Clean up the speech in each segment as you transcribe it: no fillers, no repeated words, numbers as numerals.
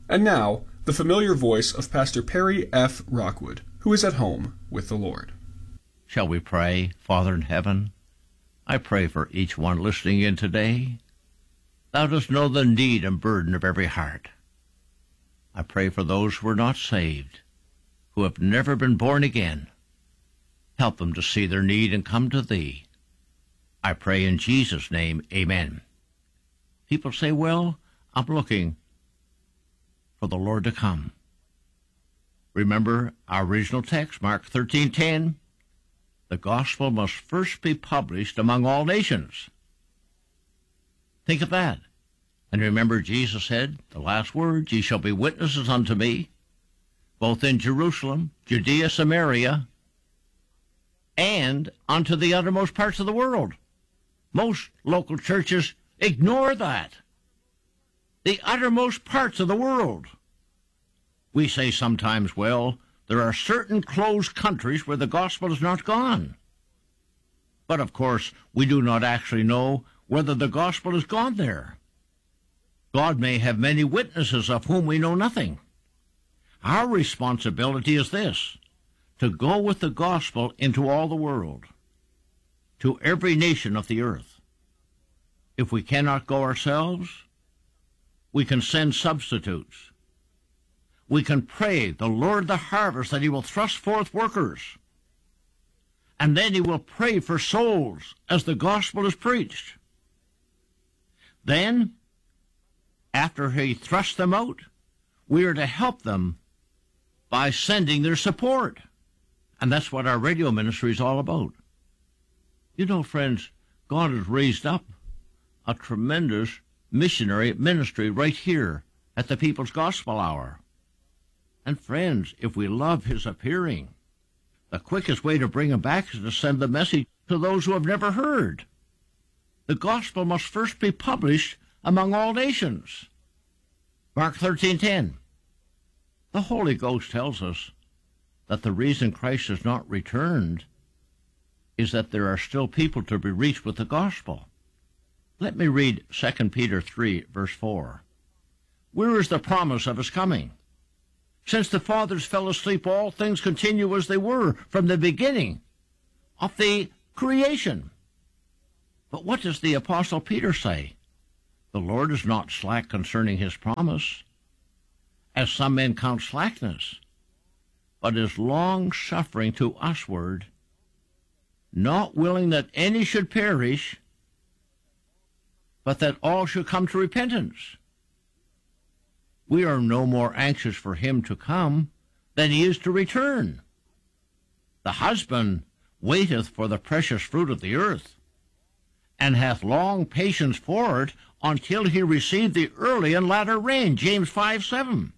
And now, the familiar voice of Pastor Perry F. Rockwood, who is at home with the Lord. Shall we pray? Father in heaven, I pray for each one listening in today. Thou dost know the need and burden of every heart. I pray for those who are not saved, who have never been born again. Help them to see their need and come to Thee. I pray in Jesus' name, amen. People say, well, I'm looking for the Lord to come. Remember our original text, Mark 13:10. The gospel must first be published among all nations. Think of that. And remember, Jesus said, the last words, ye shall be witnesses unto me, both in Jerusalem, Judea, Samaria, and unto the uttermost parts of the world. Most local churches ignore that. The uttermost parts of the world. We say sometimes, well, there are certain closed countries where the gospel is not gone. But of course, we do not actually know whether the gospel has gone there. God may have many witnesses of whom we know nothing. Our responsibility is this, to go with the gospel into all the world, to every nation of the earth. If we cannot go ourselves, we can send substitutes. We can pray the Lord of the harvest that He will thrust forth workers. And then He will pray for souls as the gospel is preached. Then, after He thrusts them out, we are to help them by sending their support. And that's what our radio ministry is all about. You know, friends, God has raised up a tremendous missionary ministry right here at the People's Gospel Hour. And friends, if we love His appearing, the quickest way to bring Him back is to send the message to those who have never heard. The gospel must first be published among all nations. Mark 13:10. The Holy Ghost tells us that the reason Christ has not returned is that there are still people to be reached with the gospel. Let me read 2 Peter 3, verse 4. Where is the promise of His coming? Since the fathers fell asleep, all things continue as they were from the beginning of the creation. But what does the Apostle Peter say? The Lord is not slack concerning His promise, as some men count slackness, but is long-suffering to usward, not willing that any should perish, but that all should come to repentance. We are no more anxious for Him to come than He is to return. The husband waiteth for the precious fruit of the earth, and hath long patience for it until he receive the early and latter rain. James 5:7.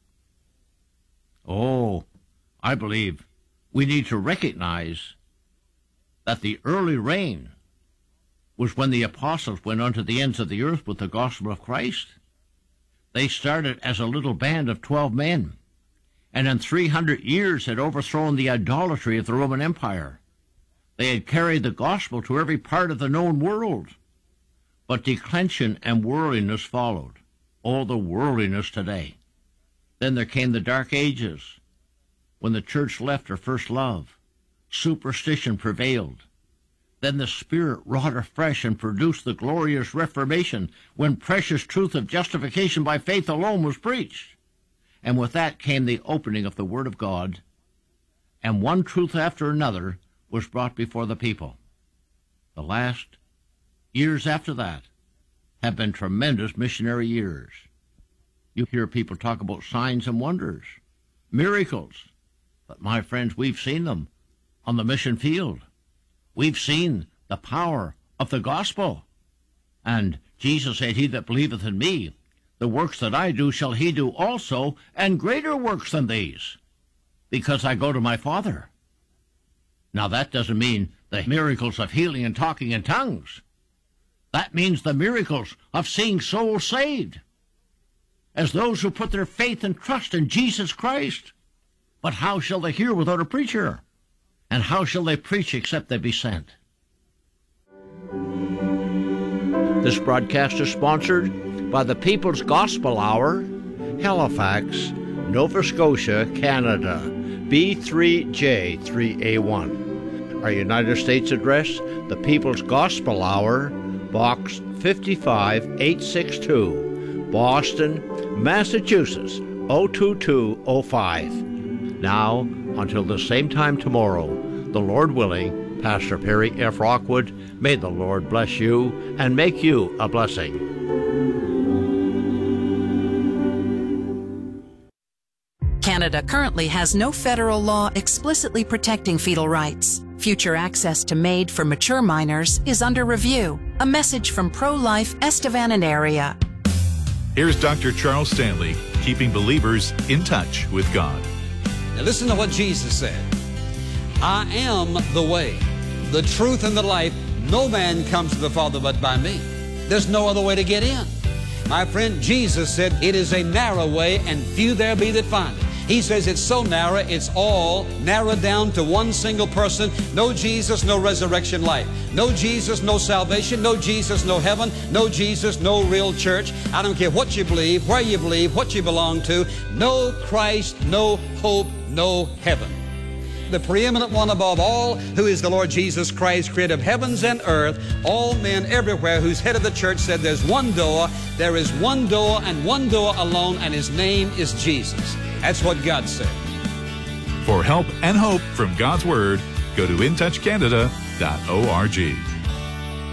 Oh, I believe we need to recognize that the early rain was when the apostles went unto the ends of the earth with the gospel of Christ. They started as a little band of 12 men, and in 300 years had overthrown the idolatry of the Roman Empire. They had carried the gospel to every part of the known world. But declension and worldliness followed. Oh, the worldliness today. Then there came the Dark Ages, when the church left her first love. Superstition prevailed. Then the Spirit wrought afresh and produced the glorious Reformation, when precious truth of justification by faith alone was preached. And with that came the opening of the Word of God, and one truth after another was brought before the people. The last years after that have been tremendous missionary years. You hear people talk about signs and wonders, miracles. But my friends, we've seen them on the mission field. We've seen the power of the gospel. And Jesus said, He that believeth in me, the works that I do shall he do also, and greater works than these, because I go to my Father. Now that doesn't mean the miracles of healing and talking in tongues. That means the miracles of seeing souls saved, as those who put their faith and trust in Jesus Christ. But how shall they hear without a preacher? And how shall they preach except they be sent? This broadcast is sponsored by the People's Gospel Hour, Halifax, Nova Scotia, Canada, B3J3A1. Our United States address, the People's Gospel Hour, Box 55862, Boston, Massachusetts, 02205. Now, until the same time tomorrow, the Lord willing, Pastor Perry F. Rockwood, may the Lord bless you and make you a blessing. Canada currently has no federal law explicitly protecting fetal rights. Future access to MAID for mature minors is under review. A message from Pro-Life Estevan and area. Here's Dr. Charles Stanley, keeping believers in touch with God. Now listen to what Jesus said. I am the way, the truth, and the life. No man comes to the Father but by me. There's no other way to get in. My friend, Jesus said, it is a narrow way, and few there be that find it. He says it's so narrow, it's all narrowed down to one single person. No Jesus, no resurrection life. No Jesus, no salvation. No Jesus, no heaven. No Jesus, no real church. I don't care what you believe, where you believe, what you belong to. No Christ, no hope, no heaven. The preeminent one above all, who is the Lord Jesus Christ, creator of heavens and earth, all men everywhere, who's head of the church, said there's one door, there is one door and one door alone, and his name is Jesus. That's what God said. For help and hope from God's Word, go to intouchcanada.org.